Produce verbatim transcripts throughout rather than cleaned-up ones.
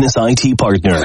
business I T partner.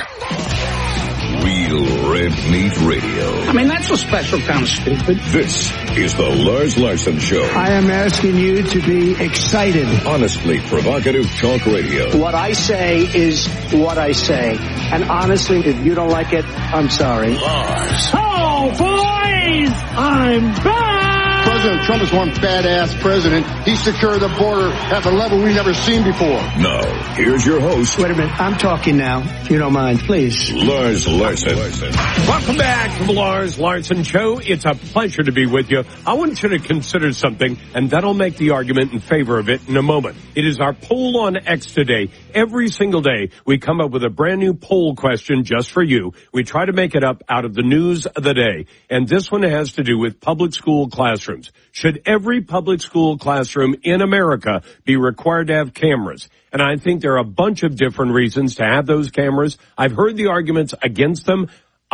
Real Red Meat Radio. I mean, that's a special kind of stupid. This is the Lars Larson Show. I am asking you to be excited. Honestly provocative talk radio. What I say is what I say. And honestly, if you don't like it, I'm sorry. Lars. Oh, boys! I'm back! President Trump is one badass president. He secured the border at a level we've never seen before. Now, here's your host. Wait a minute. I'm talking now, if you don't mind, please. Lars Larson. Welcome back to the Lars Larson Show. It's a pleasure to be with you. I want you to consider something, and that'll make the argument in favor of it in a moment. It is our poll on X today. Every single day, we come up with a brand new poll question just for you. We try to make it up out of the news of the day. And this one has to do with public school classrooms. Should every public school classroom in America be required to have cameras? And I think there are a bunch of different reasons to have those cameras. I've heard the arguments against them.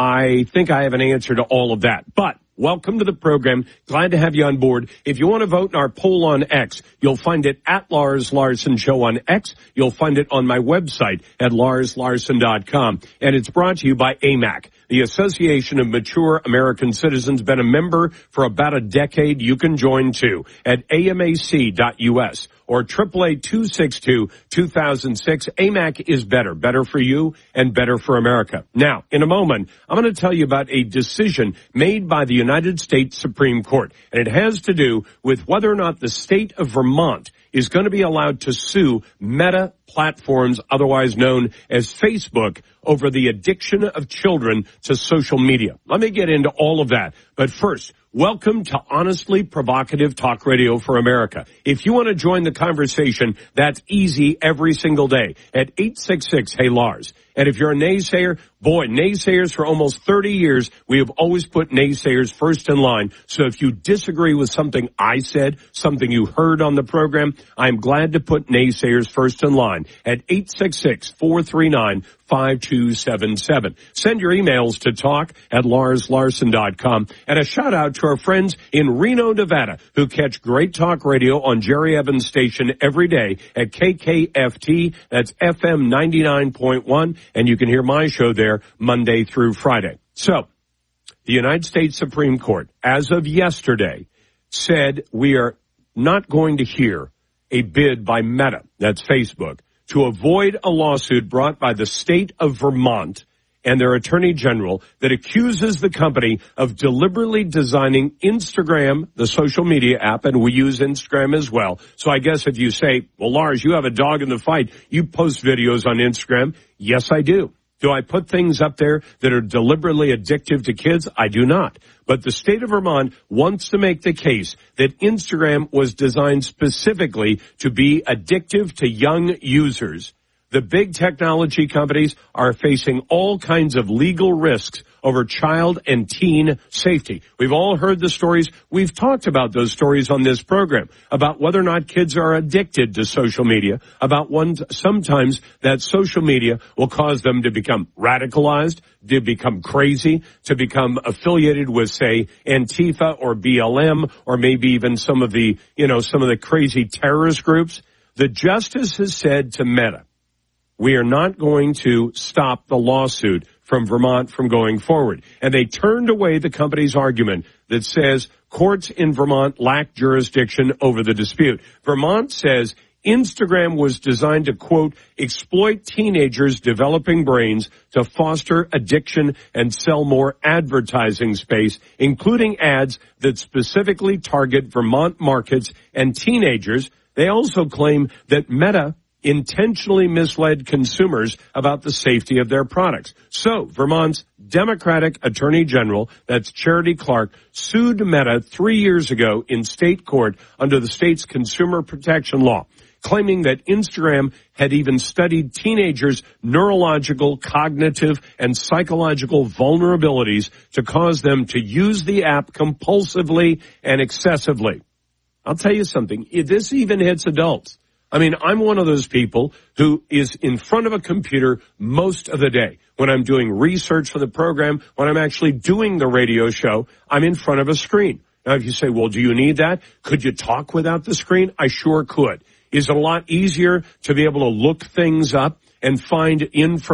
I think I have an answer to all of that. But welcome to the program. Glad to have you on board. If you want to vote in our poll on X, you'll find it at Lars Larson Show on X. You'll find it on my website at lars larson dot com. And it's brought to you by A M A C, the Association of Mature American Citizens. Been a member for about a decade. You can join too at A M A C dot U S or triple A two six two two thousand six. A M A C is better, better for you and better for America. Now, in a moment, I'm going to tell you about a decision made by the United States Supreme Court, and it has to do with whether or not the state of Vermont is going to be allowed to sue Meta Platforms, otherwise known as Facebook, over the addiction of children to social media. Let me get into all of that. But first, welcome to Honestly Provocative Talk Radio for America. If you want to join the conversation, that's easy every single day at eight six six, hey Lars. And if you're a naysayer, boy, naysayers for almost thirty years, we have always put naysayers first in line. So if you disagree with something I said, something you heard on the program, I'm glad to put naysayers first in line at eight six six, four three nine, five two seven seven. Send your emails to talk at lars larson dot com. And a shout out to our friends in Reno, Nevada, who catch great talk radio on Jerry Evans Station every day at K K F T. That's F M ninety-nine point one. And you can hear my show there Monday through Friday. So, the United States Supreme Court, as of yesterday, said we are not going to hear a bid by Meta, that's Facebook, to avoid a lawsuit brought by the state of Vermont and their attorney general that accuses the company of deliberately designing Instagram, the social media app, and we use Instagram as well. So I guess if you say, well, Lars, you have a dog in the fight, you post videos on Instagram. Yes, I do. Do I put things up there that are deliberately addictive to kids? I do not. But the state of Vermont wants to make the case that Instagram was designed specifically to be addictive to young users. The big technology companies are facing all kinds of legal risks over child and teen safety. We've all heard the stories. We've talked about those stories on this program about whether or not kids are addicted to social media, about one, sometimes that social media will cause them to become radicalized, to become crazy, to become affiliated with, say, Antifa or B L M, or maybe even some of the, you know, some of the crazy terrorist groups. The justice has said to Meta, we are not going to stop the lawsuit from Vermont from going forward. And they turned away the company's argument that says courts in Vermont lack jurisdiction over the dispute. Vermont says Instagram was designed to, quote, exploit teenagers' developing brains to foster addiction and sell more advertising space, including ads that specifically target Vermont markets and teenagers. They also claim that Meta intentionally misled consumers about the safety of their products. So Vermont's Democratic Attorney General, that's Charity Clark, sued Meta three years ago in state court under the state's consumer protection law, claiming that Instagram had even studied teenagers' neurological, cognitive, and psychological vulnerabilities to cause them to use the app compulsively and excessively. I'll tell you something. This even hits adults. I mean, I'm one of those people who is in front of a computer most of the day. When I'm doing research for the program, when I'm actually doing the radio show, I'm in front of a screen. Now, if you say, well, do you need that? Could you talk without the screen? I sure could. Is it a lot easier to be able to look things up and find information